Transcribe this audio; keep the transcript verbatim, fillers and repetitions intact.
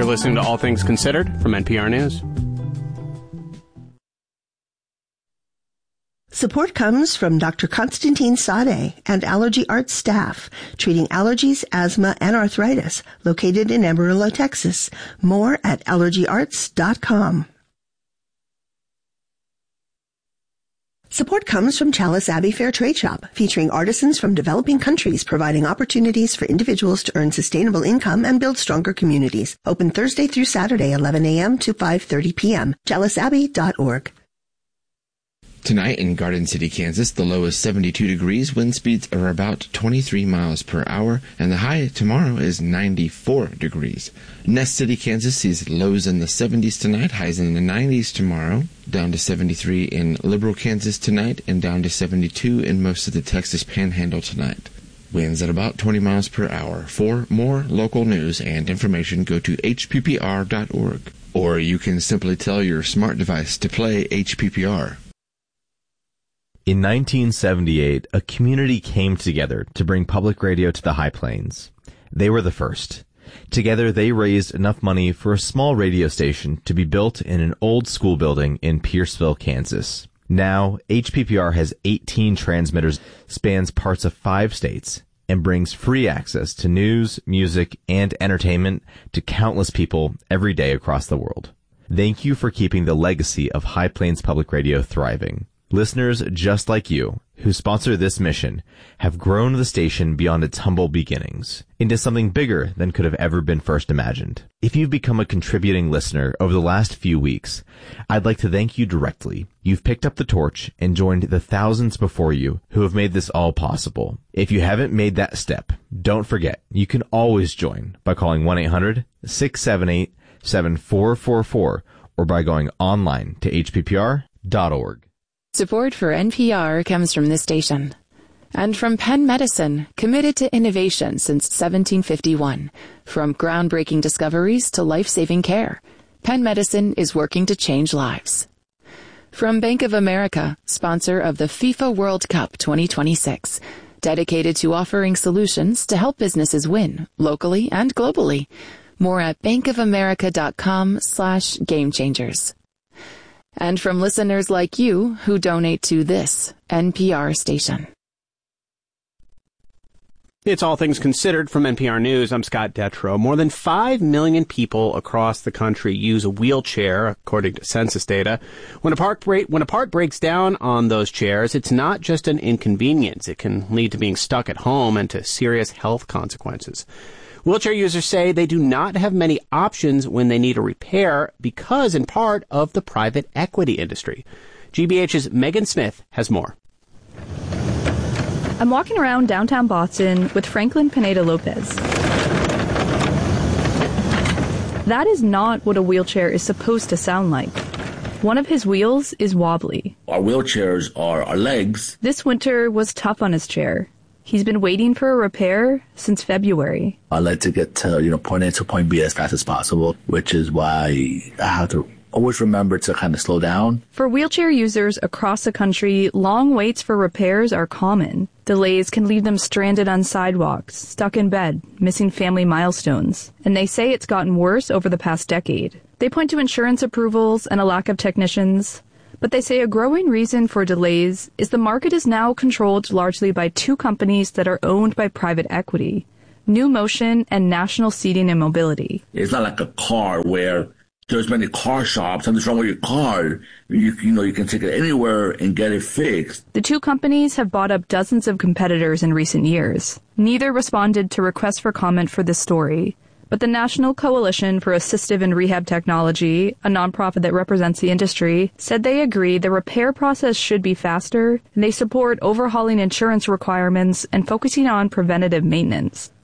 listening to All Things Considered from N P R News. Support comes from Doctor Constantine Sade and Allergy Arts staff, treating allergies, asthma, and arthritis, located in Amarillo, Texas. More at allergy arts dot com. Support comes from Chalice Abbey Fair Trade Shop, featuring artisans from developing countries, providing opportunities for individuals to earn sustainable income and build stronger communities. Open Thursday through Saturday, eleven a.m. to five thirty p.m. chalice abbey dot org. Tonight in Garden City, Kansas, the low is seventy-two degrees, wind speeds are about twenty-three miles per hour, and the high tomorrow is ninety-four degrees. Nest City, Kansas sees lows in the seventies tonight, highs in the nineties tomorrow, down to seventy-three in Liberal, Kansas tonight, and down to seventy-two in most of the Texas Panhandle tonight. Winds at about twenty miles per hour. For more local news and information, go to H P P R dot org, or you can simply tell your smart device to play H P P R. In nineteen seventy-eight, a community came together to bring public radio to the High Plains. They were the first. Together, they raised enough money for a small radio station to be built in an old school building in Pierceville, Kansas. Now, H P P R has eighteen transmitters, spans parts of five states, and brings free access to news, music, and entertainment to countless people every day across the world. Thank you for keeping the legacy of High Plains Public Radio thriving. Listeners just like you, who sponsor this mission, have grown the station beyond its humble beginnings into something bigger than could have ever been first imagined. If you've become a contributing listener over the last few weeks, I'd like to thank you directly. You've picked up the torch and joined the thousands before you who have made this all possible. If you haven't made that step, don't forget, you can always join by calling one eight hundred, six seven eight, seven four four four or by going online to H P P R dot org. Support for N P R comes from this station and from Penn Medicine, committed to innovation since seventeen fifty-one. From groundbreaking discoveries to life-saving care, Penn Medicine is working to change lives. From Bank of America, sponsor of the FIFA World Cup twenty twenty-six, dedicated to offering solutions to help businesses win locally and globally. More at bankofamerica.com slash game changers. And from listeners like you who donate to this N P R station. It's All Things Considered from N P R News. I'm Scott Detrow. More than five million people across the country use a wheelchair, according to census data. When a, part break, when a part breaks down on those chairs, it's not just an inconvenience. It can lead to being stuck at home and to serious health consequences. Wheelchair users say they do not have many options when they need a repair because, in part, of the private equity industry. G B H's Megan Smith has more. I'm walking around downtown Boston with Franklin Pineda Lopez. That is not what a wheelchair is supposed to sound like. One of his wheels is wobbly. Our wheelchairs are our legs. This winter was tough on his chair. He's been waiting for a repair since February. I like to get to, you know, point A to point B as fast as possible, which is why I have to always remember to kind of slow down. For wheelchair users across the country, long waits for repairs are common. Delays can leave them stranded on sidewalks, stuck in bed, missing family milestones. And they say it's gotten worse over the past decade. They point to insurance approvals and a lack of technicians. But they say a growing reason for delays is the market is now controlled largely by two companies that are owned by private equity, New Motion and National Seating and Mobility. It's not like a car where there's many car shops. Something's wrong with your car. You, you know, you can take it anywhere and get it fixed. The two companies have bought up dozens of competitors in recent years. Neither responded to requests for comment for this story. But the National Coalition for Assistive and Rehab Technology, a nonprofit that represents the industry, said they agree the repair process should be faster, and they support overhauling insurance requirements and focusing on preventative maintenance.